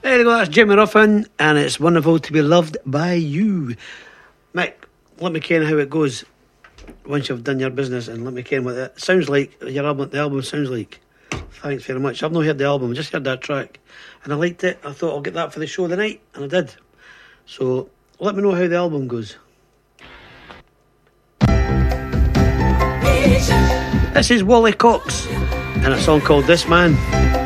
There you go, that's Jimmy Ruffin, and it's wonderful to be loved by you. Mick, let me ken how it goes once you've done your business, and let me ken what it sounds like. Your album, the album sounds like. Thanks very much. I've not heard the album, I just heard that track, and I liked it. I thought I'll get that for the show tonight, and I did. So let me know how the album goes. This is Wally Cox and a song called This Man.